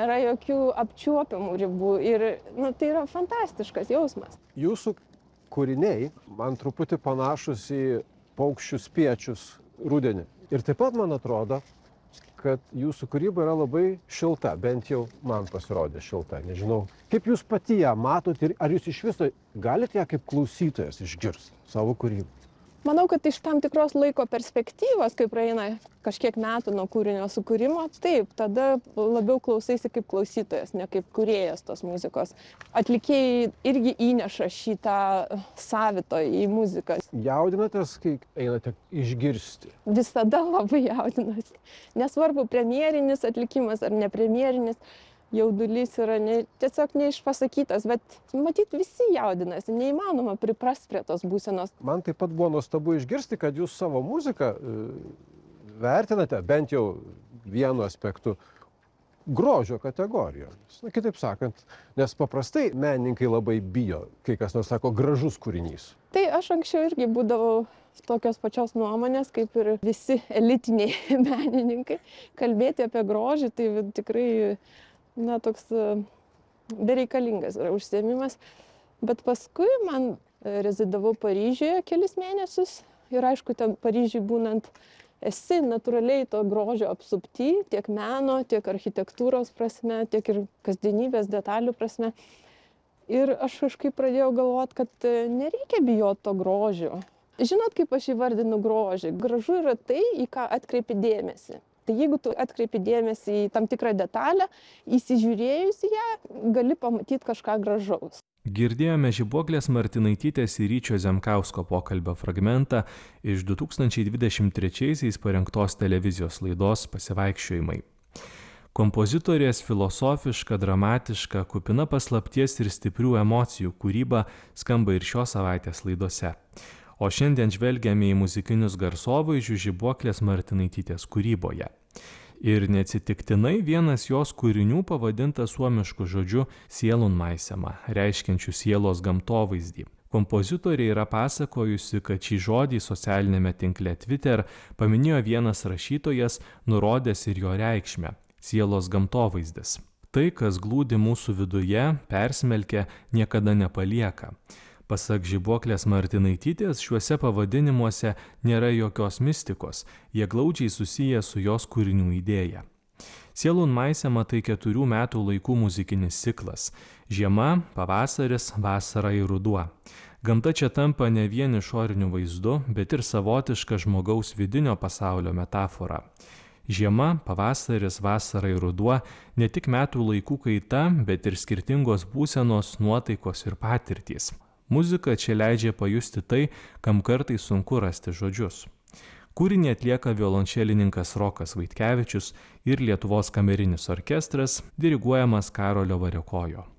nėra jokių apčiuopiamų ribų ir tai yra fantastiškas jausmas. Jūsų kūriniai man truputį panašus į paukščių spiečius rudenį. Ir taip pat man atrodo, kad jūsų kūryba yra labai šilta, bent jau man pasirodė šilta, nežinau. Kaip jūs pati ją matot ir ar jūs iš viso galite ją kaip klausytojas išgirsti savo kūrybą? Manau, kad iš tam tikros laiko perspektyvos, kai praeina kažkiek metų nuo kūrinio sukūrimo, taip, tada labiau klausaisi kaip klausytojas, ne kaip kūrėjas tos muzikos. Atlikėjai irgi įneša šitą savito į muziką. Jaudinatės, kai einate išgirsti? Visada labai jaudinasi. Nesvarbu, premjerinis atlikimas ar nepremjerinis. Jaudulys yra tiesiog neišpasakytas, bet matyt visi jaudinasi, neįmanoma priprast prie tos būsenos. Man taip pat buvo nuostabu išgirsti, kad jūs savo muziką vertinate bent jau vienu aspektu grožio kategorijomis. Kitaip sakant, nes paprastai menininkai labai bijo, kai kas nors sako gražus kūrinys. Tai aš anksčiau irgi būdavau tokios pačios nuomonės, kaip ir visi elitiniai menininkai. Kalbėti apie grožį tai tikrai toks bereikalingas yra užsiėmimas. Bet paskui man rezidavau Paryžiuje kelis mėnesius ir aišku, ten Paryžiui būnant esi natūraliai to grožio apsupty, tiek meno, tiek architektūros prasme, tiek ir kasdienybės detalių prasme. Ir aš kažkaip pradėjau galvoti, kad nereikia bijoti to grožio. Žinot, kaip aš įvardinu grožį? Gražu yra tai, į ką atkreipi dėmesį. Tai jeigu tu atkreipi dėmesį į tam tikrą detalę, įsižiūrėjus į ją, gali pamatyti kažką gražaus. Girdėjome Žibuoklės Martinaitytės ir Ryčio Zemkausko pokalbio fragmentą iš 2023-aisiais parengtos televizijos laidos Pasivaikščiojimai. Kompozitorės filosofiška, dramatiška, kupina paslapties ir stiprių emocijų kūryba skamba ir šios savaitės laidose. O šiandien žvelgiame į muzikinius garsovaizdžius Žibuoklės Martinaitytės kūryboje. Ir neatsitiktinai vienas jos kūrinių pavadintas suomišku žodžiu sielunmaisema, reiškiančiu sielos gamtovaizdį. Kompozitorė yra pasakojusi, kad šį žodį socialinėme tinkle Twitter paminėjo vienas rašytojas, nurodęs ir jo reikšmę – sielos gamtovaizdis. Tai, kas glūdi mūsų viduje, persmelkia, niekada nepalieka. Pasak Žibuoklės Martinaitytės, šiuose pavadinimuose nėra jokios mistikos, jie glaudžiai susiję su jos kūrinių idėja. Sielunmaisema tai 4 metų laikų muzikinis ciklas – žiema, pavasaris, vasara ir ruduo. Gamta čia tampa ne vien išoriniu vaizdu, bet ir savotiška žmogaus vidinio pasaulio metafora. Žiema, pavasaris, vasara ir ruduo ne tik metų laikų kaita, bet ir skirtingos būsenos, nuotaikos ir patirtys. Muzika čia leidžia pajusti tai, kam kartais sunku rasti žodžius. Kūrinį atlieka violončelininkas Rokas Vaitkevičius ir Lietuvos kamerinis orkestras, diriguojamas Karolio Variakojo.